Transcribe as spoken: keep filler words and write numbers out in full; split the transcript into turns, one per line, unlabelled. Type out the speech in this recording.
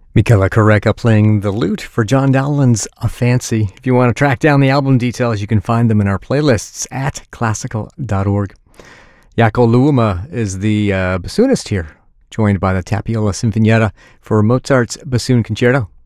Michela Correca playing the lute for John Dowland's A Fancy. If you want to track down the album details, you can find them in our playlists at classical dot org. Jaakko Luuma is the uh, bassoonist here, joined by the Tapiola Sinfonietta for Mozart's Bassoon Concerto.